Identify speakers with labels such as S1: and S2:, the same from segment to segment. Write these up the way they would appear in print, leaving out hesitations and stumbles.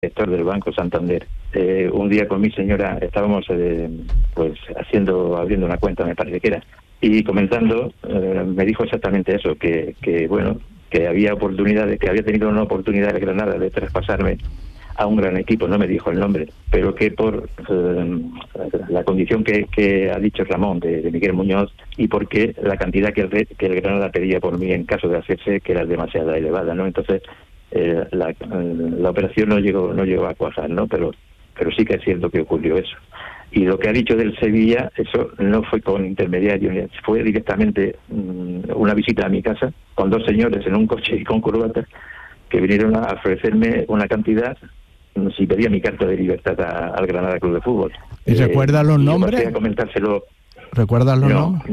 S1: director del Banco Santander. Un día con mi señora estábamos pues abriendo una cuenta, me parece que era, y comentando me dijo exactamente eso, que bueno, que había oportunidades, que había tenido una oportunidad de Granada de traspasarme a un gran equipo, no me dijo el nombre, pero que por la condición que ha dicho Ramón de Miguel Muñoz, y porque la cantidad que el Granada pedía por mí en caso de hacerse, que era demasiado elevada, ¿no? Entonces la operación no llegó a cuajar, ¿no? Pero sí que es cierto que ocurrió eso. Y lo que ha dicho del Sevilla, eso no fue con intermediario, fue directamente una visita a mi casa con dos señores en un coche y con corbatas que vinieron a ofrecerme una cantidad si pedía mi carta de libertad al Granada Club de Fútbol.
S2: ¿Y recuerdas los nombres?
S1: A comentárselo.
S2: ¿Recuerdas los nombres?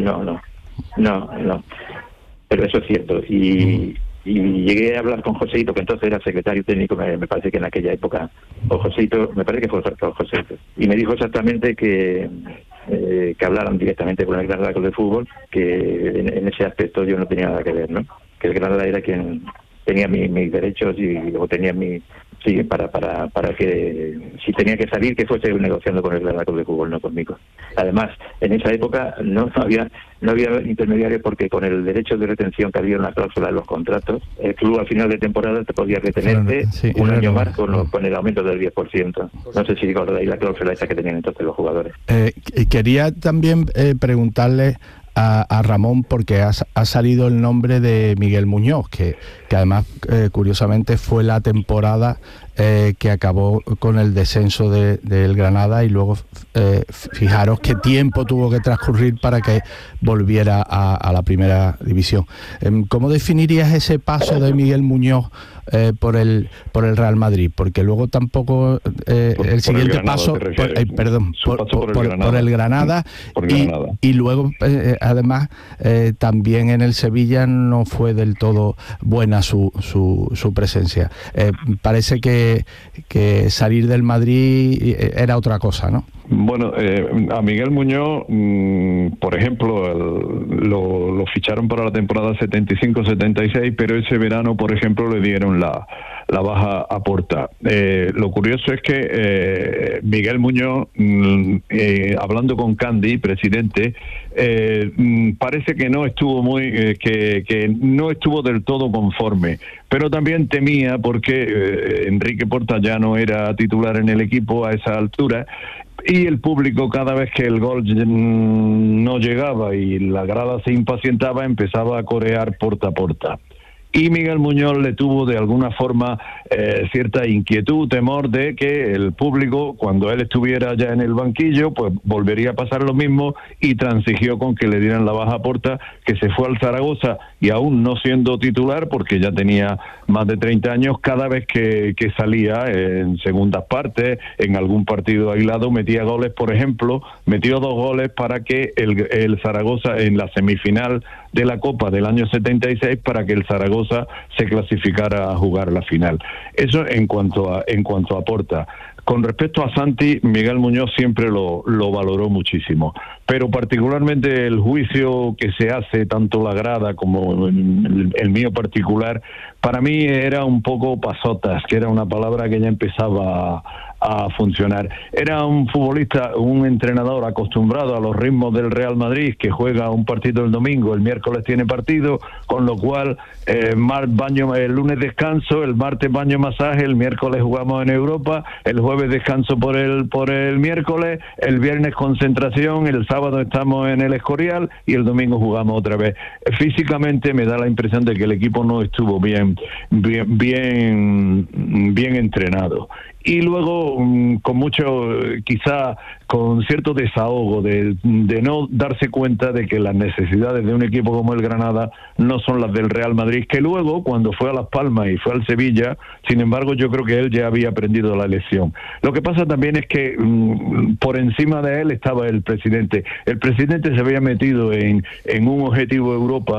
S1: No. Pero eso es cierto. Y llegué a hablar con Joséito, que entonces era secretario técnico, me parece que en aquella época, o Joséito, me parece que fue Joséito, y me dijo exactamente que hablaran directamente con el Granada Club de Fútbol, que en ese aspecto yo no tenía nada que ver, ¿no? Que el Granada era quien tenía mis derechos o tenía para que si tenía que salir, que fuese negociando con el Granada Club de Fútbol, no conmigo. Además, en esa época no había intermediarios, porque con el derecho de retención que había una cláusula en los contratos, el club al final de temporada te podía retenerte un año más con el aumento del 10%. No sé si recordáis la cláusula esa que tenían entonces los jugadores.
S2: Quería también preguntarle a Ramón, porque ha salido el nombre de Miguel Muñoz, que además curiosamente fue la temporada que acabó con el descenso del Granada, y luego fijaros qué tiempo tuvo que transcurrir para que volviera a la primera división. ¿Cómo definirías ese paso de Miguel Muñoz por el Real Madrid? Porque luego tampoco el siguiente paso por el Granada, y luego además también en el Sevilla no fue del todo buena su presencia. Parece que salir del Madrid era otra cosa, ¿no?
S3: Bueno, a Miguel Muñoz, por ejemplo, lo ficharon para la temporada 75-76, pero ese verano, por ejemplo, le dieron la baja a Porta. Lo curioso es que Miguel Muñoz, hablando con Candy, presidente, parece que no estuvo que no estuvo del todo conforme, pero también temía, porque Enrique Porta ya no era titular en el equipo a esa altura, y el público, cada vez que el gol no llegaba y la grada se impacientaba, empezaba a corear Porta a Porta. Y Miguel Muñoz le tuvo de alguna forma cierta inquietud, temor de que el público, cuando él estuviera ya en el banquillo, pues volvería a pasar lo mismo, y transigió con que le dieran la baja a Porta, que se fue al Zaragoza, y aún no siendo titular, porque ya tenía más de 30 años, cada vez que salía en segundas partes, en algún partido aislado, metía goles. Por ejemplo, metió 2 goles para que el Zaragoza, en la semifinal de la Copa del año 76, para que el Zaragoza se clasificara a jugar la final. Eso en cuanto a Porta. Con respecto a Santi, Miguel Muñoz siempre lo valoró muchísimo, pero particularmente el juicio que se hace, tanto la grada como el mío particular, para mí era un poco pasotas, que era una palabra que ya empezaba a funcionar. Era un futbolista, un entrenador acostumbrado a los ritmos del Real Madrid, que juega un partido el domingo, el miércoles tiene partido, con lo cual el lunes descanso, el martes baño masaje, el miércoles jugamos en Europa, el jueves descanso por el miércoles, el viernes concentración, el sábado estamos en el Escorial y el domingo jugamos otra vez. Físicamente me da la impresión de que el equipo no estuvo bien entrenado. Y luego, con mucho, quizá con cierto desahogo de no darse cuenta de que las necesidades de un equipo como el Granada no son las del Real Madrid, que luego, cuando fue a Las Palmas y fue al Sevilla, sin embargo, yo creo que él ya había aprendido la lección. Lo que pasa también es que por encima de él estaba el presidente. El presidente se había metido en un objetivo Europa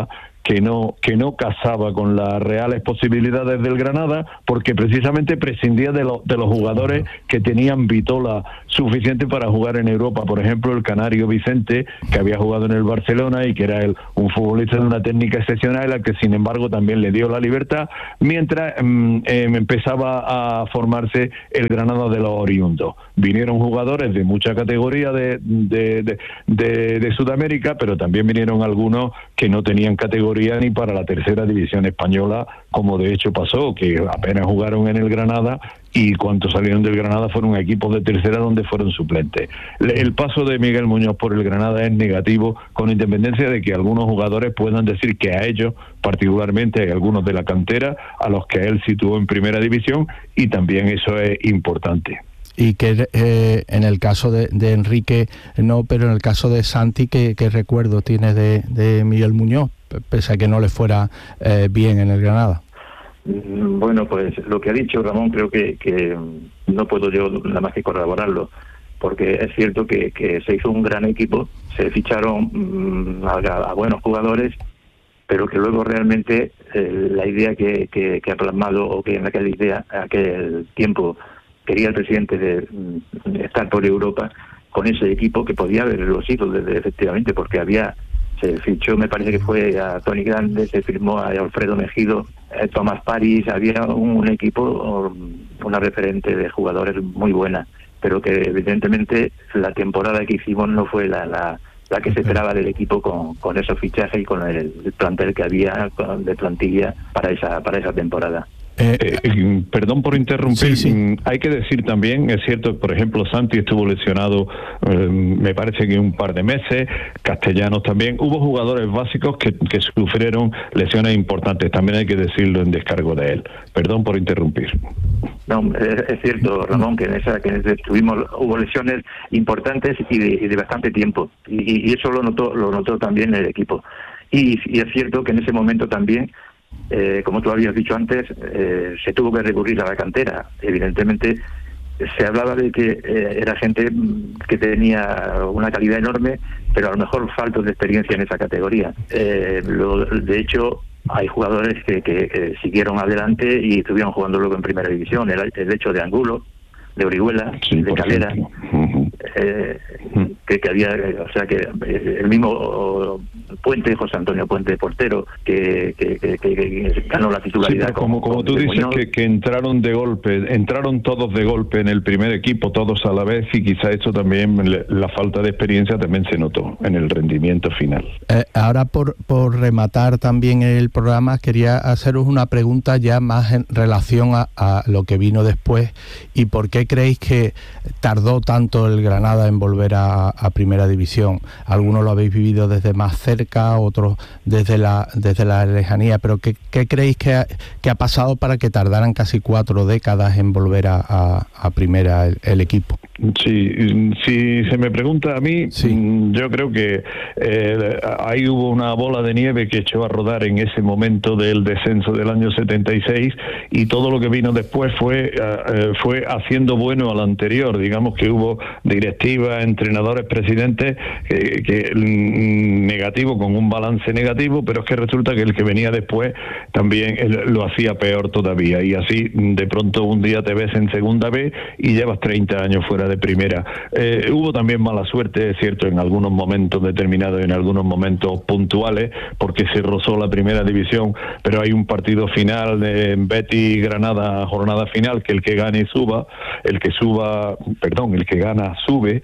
S3: que no casaba con las reales posibilidades del Granada, porque precisamente prescindía de los jugadores que tenían vitola suficiente para jugar en Europa. Por ejemplo, el canario Vicente, que había jugado en el Barcelona y que era un futbolista de una técnica excepcional, al que sin embargo también le dio la libertad, mientras empezaba a formarse el Granada de los oriundos. Vinieron jugadores de mucha categoría de Sudamérica, pero también vinieron algunos que no tenían categoría ni para la tercera división española, como de hecho pasó, que apenas jugaron en el Granada, y cuando salieron del Granada fueron equipos de tercera donde fueron suplentes. El paso de Miguel Muñoz por el Granada es negativo, con independencia de que algunos jugadores puedan decir que a ellos, particularmente hay algunos de la cantera, a los que él situó en primera división, y también eso es importante.
S2: Y que en el caso de Enrique no, pero en el caso de Santi, ¿qué recuerdo tienes de Miguel Muñoz, pese a que no le fuera bien en el Granada?
S1: Bueno, pues lo que ha dicho Ramón creo que no puedo yo nada más que corroborarlo, porque es cierto que se hizo un gran equipo, se ficharon a buenos jugadores, pero que luego realmente la idea que ha plasmado, o que en aquel tiempo quería el presidente de estar por Europa con ese equipo, que podía haberlo sido efectivamente, porque se fichó, me parece que fue a Tony Grande, se firmó a Alfredo Mejido, Tomás París, había un equipo, una referente de jugadores muy buena, pero que evidentemente la temporada que hicimos no fue la que se esperaba del equipo con esos fichajes y con el plantel que había de plantilla para esa temporada.
S3: Perdón por interrumpir,
S2: sí.
S3: Hay que decir también, es cierto, por ejemplo, Santi estuvo lesionado me parece que un par de meses, Castellanos también, hubo jugadores básicos que sufrieron lesiones importantes, también hay que decirlo en descargo de él. Perdón por interrumpir.
S1: No, es cierto, Ramón, que hubo lesiones importantes y de bastante tiempo, y eso lo notó también el equipo, y es cierto que en ese momento también, como tú habías dicho antes, se tuvo que recurrir a la cantera. Evidentemente se hablaba de que era gente que tenía una calidad enorme, pero a lo mejor faltos de experiencia en esa categoría. De hecho, hay jugadores que siguieron adelante y estuvieron jugando luego en primera división. El hecho de Angulo, de Orihuela,
S3: sí,
S1: de Calera, que había, o sea, que el mismo Puente, José Antonio Puente, portero, que ganó la titularidad.
S3: Sí, como tú dices, que entraron todos de golpe en el primer equipo, todos a la vez, y quizá eso también, la falta de experiencia también se notó en el rendimiento final.
S2: Ahora, por rematar también el programa, quería haceros una pregunta ya más en relación a lo que vino después, y por qué creéis que tardó tanto el Granada en volver a primera división. Algunos lo habéis vivido desde más cerca, otros desde la lejanía, pero ¿qué creéis que ha pasado para que tardaran casi 4 décadas en volver a primera el equipo?
S3: Sí, si se me pregunta a mí,
S2: sí.
S3: Yo creo que ahí hubo una bola de nieve que echó a rodar en ese momento del descenso del año 76, y todo lo que vino después fue haciendo bueno al anterior. Digamos que hubo directiva, entrenadores, presidentes que negativo, con un balance negativo, pero es que resulta que el que venía después también lo hacía peor todavía, y así de pronto un día te ves en segunda B y llevas 30 años fuera de primera. Hubo también mala suerte, es cierto, en algunos momentos determinados, en algunos momentos puntuales, porque se rozó la primera división, pero hay un partido final de Betis-Granada, jornada final, que el que gane suba, el que gana sube.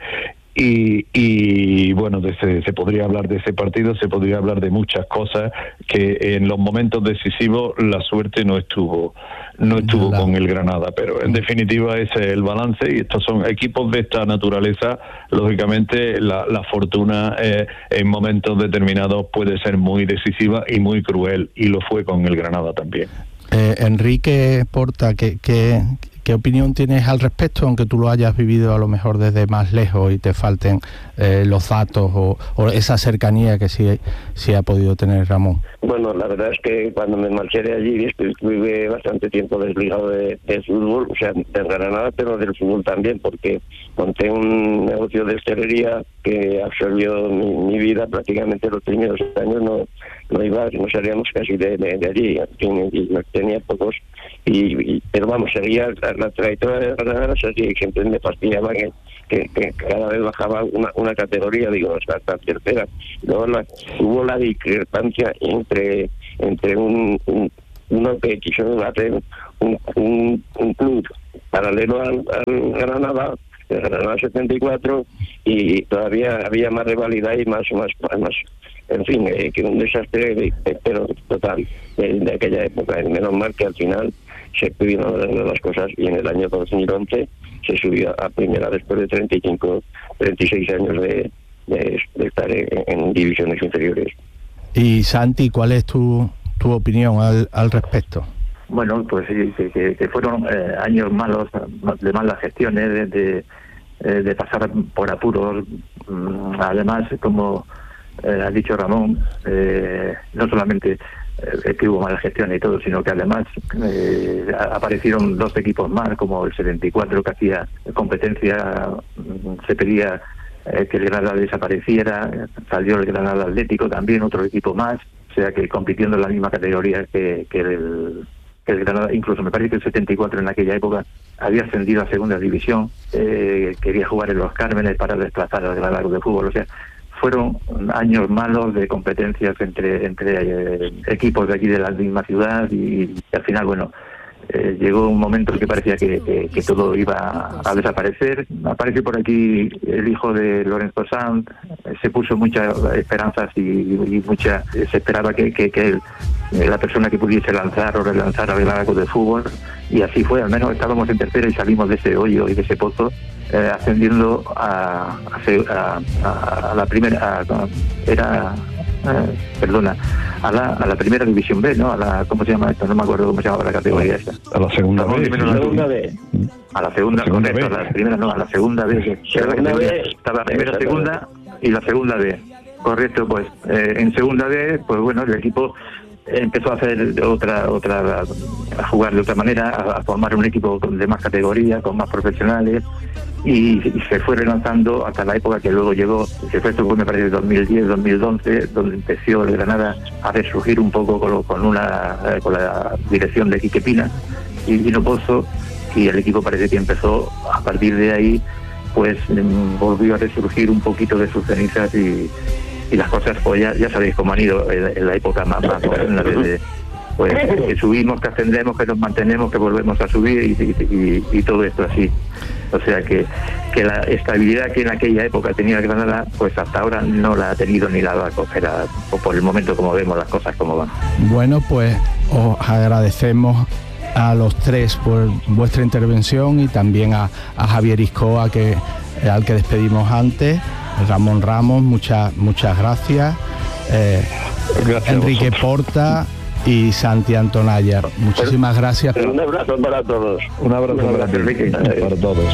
S3: Y bueno, se podría hablar de ese partido, se podría hablar de muchas cosas, que en los momentos decisivos la suerte no estuvo con el Granada, pero en definitiva ese es el balance, y estos son equipos de esta naturaleza. Lógicamente la fortuna en momentos determinados puede ser muy decisiva y muy cruel, y lo fue con el Granada también.
S2: Enrique Porta, ¿qué ¿Qué opinión tienes al respecto, aunque tú lo hayas vivido a lo mejor desde más lejos y te falten los datos o esa cercanía que sí ha podido tener Ramón?
S4: Bueno, la verdad es que cuando me marché de allí estuve bastante tiempo desligado del fútbol, o sea, de Granada, pero del fútbol también, porque monté un negocio de hostelería que absorbió mi vida. Prácticamente los primeros años no salíamos casi de allí, y tenía pocos, pero vamos, seguía la trayectoria de Granada, y siempre me fastidiaba que cada vez bajaba una categoría, digo, hasta tercera. Luego hubo la discrepancia entre uno que quiso hacer un club paralelo al Granada, el Granada 74, y todavía había más rivalidad y más en fin, que un desastre, pero total, de aquella época. Menos mal que al final se pudieron arreglar las cosas, y en el año 2011 se subió a primera después de 36 años de estar en divisiones inferiores.
S2: Y Santi, ¿cuál es tu opinión al respecto?
S1: Bueno, pues sí, que fueron años malos, de malas gestiones, de pasar por apuros. Además, como ha dicho Ramón, no solamente que hubo malas gestiones y todo, sino que además aparecieron dos equipos más, como el 74, que hacía competencia. Se pedía que el Granada desapareciera, salió el Granada Atlético también, otro equipo más, o sea que compitiendo en la misma categoría que el Granada. Incluso me parece que el 74 en aquella época había ascendido a segunda división, quería jugar en Los Cármenes para desplazar al Granada de fútbol. O sea, fueron años malos de competencias entre equipos de aquí de la misma ciudad, y al final, bueno, llegó un momento en que parecía que todo iba a desaparecer. Apareció por aquí el hijo de Lorenzo Sanz, se puso muchas esperanzas y se esperaba que la persona que pudiese lanzar o relanzar al Granada de fútbol, y así fue. Al menos estábamos en tercera y salimos de ese hoyo y de ese pozo, ascendiendo a la primera, a la primera división B, ¿no? ¿Cómo se llama esto? No me acuerdo cómo se llama la categoría esta.
S3: A la segunda B.
S4: A la segunda,
S1: correcto, a la primera no, a la segunda B. Estaba la primera, segunda y la segunda B. Correcto, pues en segunda B, pues bueno, el equipo empezó a hacer a jugar de otra manera, a formar un equipo de más categoría, con más profesionales, y se fue relanzando hasta la época que luego llegó, que fue esto, me parece, 2010, 2011, donde empezó el Granada a resurgir un poco con la dirección de Quique Pina, y vino Pozo, y el equipo parece que empezó, a partir de ahí, pues volvió a resurgir un poquito de sus cenizas, y las cosas, pues ya sabéis cómo han ido en la época más moderna, desde pues que subimos, que ascendemos, que nos mantenemos, que volvemos a subir, y todo esto así. O sea que la estabilidad que en aquella época tenía Granada, pues hasta ahora no la ha tenido ni la va a coger por el momento, como vemos las cosas como van.
S2: Bueno, pues os agradecemos a los tres por vuestra intervención, y también a Javier Iscoa, al que despedimos antes. Ramón Ramos, muchas gracias.
S3: Gracias
S2: Enrique Porta y Santi Antonalla, muchísimas gracias.
S4: Un abrazo para todos.
S3: Un abrazo para todos.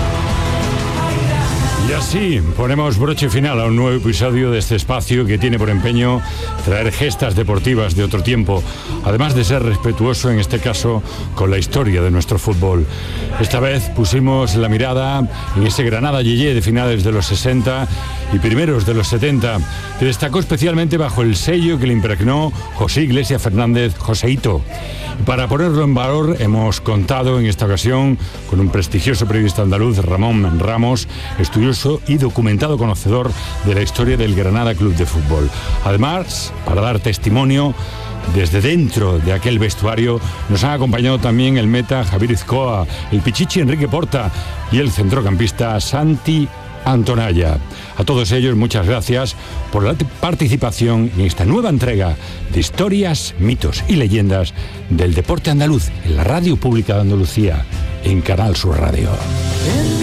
S5: Y así ponemos broche final a un nuevo episodio de este espacio que tiene por empeño traer gestas deportivas de otro tiempo, además de ser respetuoso, en este caso, con la historia de nuestro fútbol. Esta vez pusimos la mirada en ese Granada Yeye de finales de los 60 y primeros de los 70, que destacó especialmente bajo el sello que le impregnó José Iglesias Fernández, Joseito. Para ponerlo en valor, hemos contado en esta ocasión con un prestigioso periodista andaluz, Ramón Ramos, estudioso y documentado conocedor de la historia del Granada Club de Fútbol. Además, para dar testimonio, desde dentro de aquel vestuario nos han acompañado también el meta Javier Iscoa, el pichichi Enrique Porta y el centrocampista Santi Antonalla. A todos ellos, muchas gracias por la participación en esta nueva entrega de historias, mitos y leyendas del deporte andaluz en la Radio Pública de Andalucía, en Canal Sur Radio.